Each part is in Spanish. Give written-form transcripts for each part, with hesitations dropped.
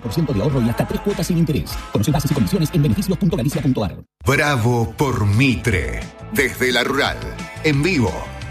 20% de ahorro y hasta 3 cuotas sin interés. Conoce bases y condiciones en beneficios.galicia.ar. Bravo por Mitre. Desde la Rural. En vivo.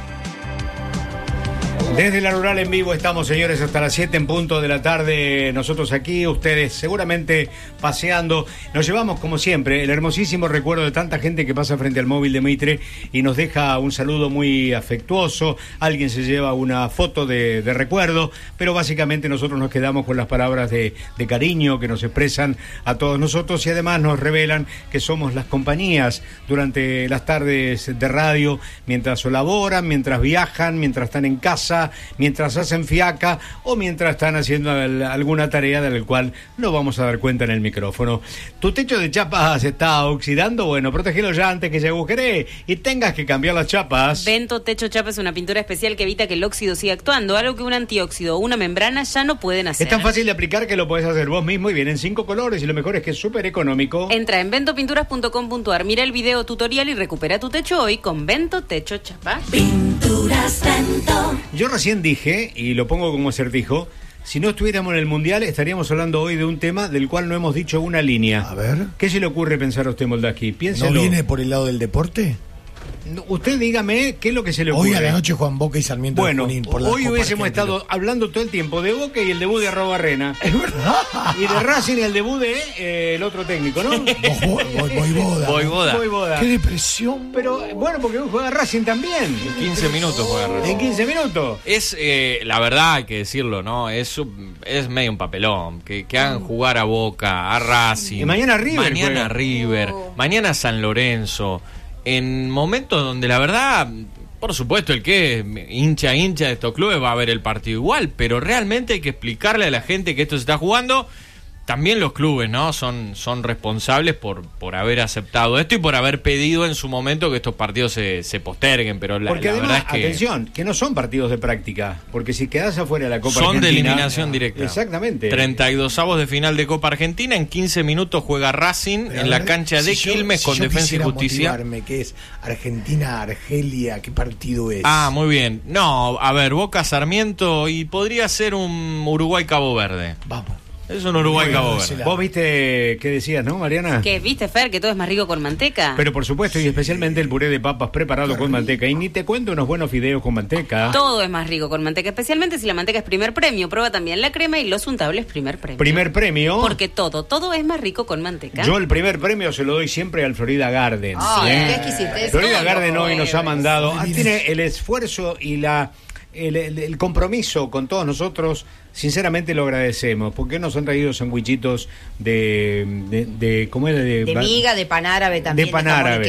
Desde la Rural en vivo estamos, señores, hasta las 7 en punto de la tarde. Nosotros aquí, ustedes seguramente paseando. Nos llevamos, como siempre, el hermosísimo recuerdo de tanta gente que pasa frente al móvil de Mitre y nos deja un saludo muy afectuoso. Alguien se lleva una foto de recuerdo, pero básicamente nosotros nos quedamos con las palabras de cariño que nos expresan a todos nosotros y además nos revelan que somos las compañías durante las tardes de radio, mientras laboran, mientras viajan, mientras están en casa, mientras hacen fiaca o mientras están haciendo alguna tarea de la cual no vamos a dar cuenta en el micrófono. ¿Tu techo de chapas se está oxidando? Bueno, protégelo ya antes que se agujere y tengas que cambiar las chapas. Vento Techo Chapa es una pintura especial que evita que el óxido siga actuando, algo que un antióxido o una membrana ya no pueden hacer. Es tan fácil de aplicar que lo podés hacer vos mismo y vienen 5 colores y lo mejor es que es súper económico. Entra en ventopinturas.com.ar, mira el video tutorial y recupera tu techo hoy con Vento Techo Chapa. Pinturas Vento. Yo recién dije, y lo pongo como acertijo, si no estuviéramos en el Mundial estaríamos hablando hoy de un tema del cual no hemos dicho una línea. A ver. ¿Qué se le ocurre pensar a usted, Moldaski? Piénselo. ¿No viene por el lado del deporte? Usted dígame qué es lo que se le ocurre. Hoy a la noche Juan Boca y Sarmiento de Junín por la hoy Copa hubiésemos Argentina. estado hablando todo el tiempo de Boca y el debut de Arrobarrena. Es verdad. Y de Racing y el debut de el otro técnico, ¿no? Voivoda. Qué depresión. Pero bueno, porque juega Racing también. 15 minutos juega Racing. En 15 minutos. Es, la verdad, hay que decirlo, ¿no? Es medio un papelón. Que hagan jugar a Boca, a Racing. Y mañana River. Mañana River. Mañana San Lorenzo. En momentos donde la verdad, por supuesto, el que es hincha de estos clubes va a ver el partido igual, pero realmente hay que explicarle a la gente que esto se está jugando. También los clubes, ¿no? Son responsables por haber aceptado esto y por haber pedido en su momento que estos partidos se posterguen, pero porque la además, verdad es que... atención, que no son partidos de práctica, porque si quedás afuera de la Copa son Argentina... de eliminación directa. Exactamente. 32avos de final de Copa Argentina, en 15 minutos juega Racing en la cancha de Quilmes con Defensa y Justicia. Motivarme, ¿qué es? Argentina-Argelia, ¿qué partido es? Ah, muy bien. No, a ver, Boca Sarmiento y podría ser un Uruguay-Cabo Verde. Vamos. Es un Uruguay-Cabo Verde. Vos viste qué decías, ¿no, Mariana? ¿Qué? ¿Viste, Fer, que todo es más rico con manteca? Pero por supuesto, y especialmente el puré de papas preparado con manteca. Y ni te cuento unos buenos fideos con manteca. Todo es más rico con manteca, especialmente si la manteca es primer premio. Prueba también la crema y los untables primer premio. Primer premio. Porque todo es más rico con manteca. Yo el primer premio se lo doy siempre al Florida Garden. Qué exquisitez. Florida Garden hoy nos ha mandado, tiene el esfuerzo y el compromiso con todos nosotros. Sinceramente lo agradecemos, porque nos han traído sandwichitos de ¿cómo era? De miga, de pan árabe también. De pan árabe.